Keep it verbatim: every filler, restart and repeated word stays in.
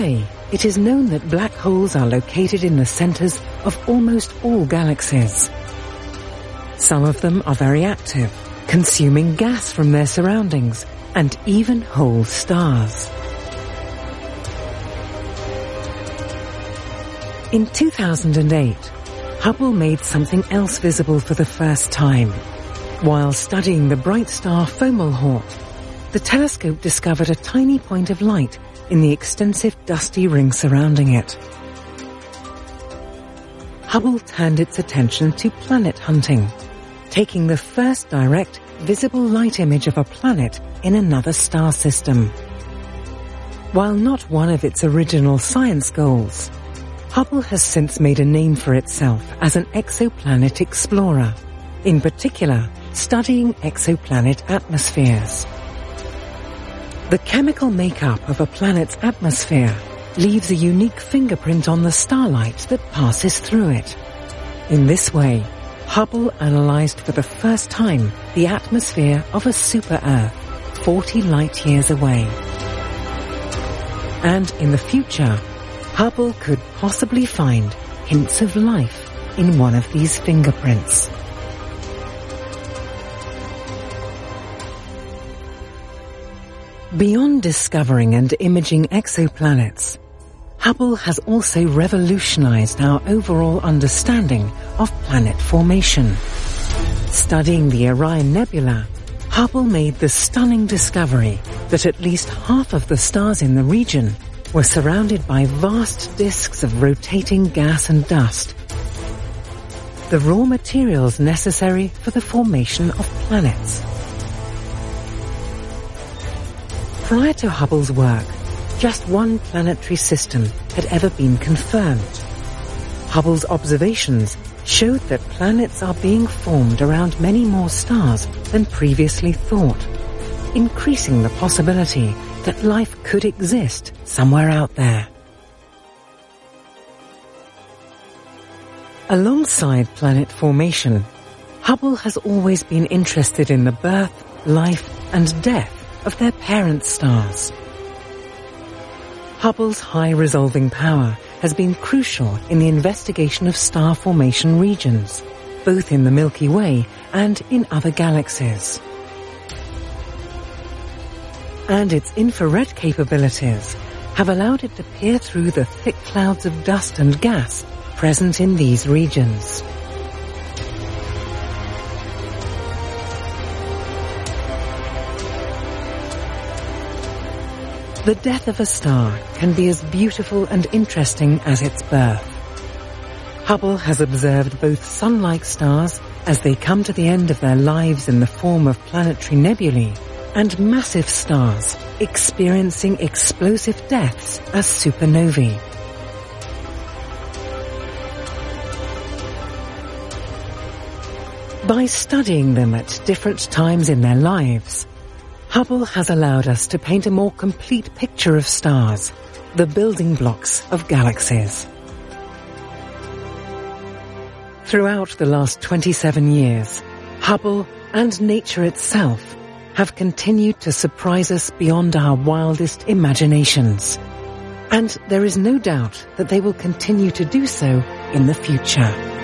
It is known that black holes are located in the centers of almost all galaxies. Some of them are very active, consuming gas from their surroundings, and even whole stars. In two thousand eight, Hubble made something else visible for the first time. While studying the bright star Fomalhaut, the telescope discovered a tiny point of light in the extensive dusty ring surrounding it. Hubble turned its attention to planet hunting, taking the first direct, visible light image of a planet in another star system. While not one of its original science goals, Hubble has since made a name for itself as an exoplanet explorer, in particular studying exoplanet atmospheres. The chemical makeup of a planet's atmosphere leaves a unique fingerprint on the starlight that passes through it. In this way, Hubble analyzed for the first time the atmosphere of a super-Earth forty light-years away. And in the future, Hubble could possibly find hints of life in one of these fingerprints. Beyond discovering and imaging exoplanets, Hubble has also revolutionized our overall understanding of planet formation. Studying the Orion Nebula, Hubble made the stunning discovery that at least half of the stars in the region were surrounded by vast disks of rotating gas and dust, the raw materials necessary for the formation of planets. Prior to Hubble's work, just one planetary system had ever been confirmed. Hubble's observations showed that planets are being formed around many more stars than previously thought, increasing the possibility that life could exist somewhere out there. Alongside planet formation, Hubble has always been interested in the birth, life, and death of their parent stars. Hubble's high-resolving power has been crucial in the investigation of star formation regions, both in the Milky Way and in other galaxies. And its infrared capabilities have allowed it to peer through the thick clouds of dust and gas present in these regions. The death of a star can be as beautiful and interesting as its birth. Hubble has observed both sun-like stars as they come to the end of their lives in the form of planetary nebulae, and massive stars experiencing explosive deaths as supernovae. By studying them at different times in their lives, Hubble has allowed us to paint a more complete picture of stars, the building blocks of galaxies. Throughout the last twenty-seven years, Hubble and nature itself have continued to surprise us beyond our wildest imaginations. And there is no doubt that they will continue to do so in the future.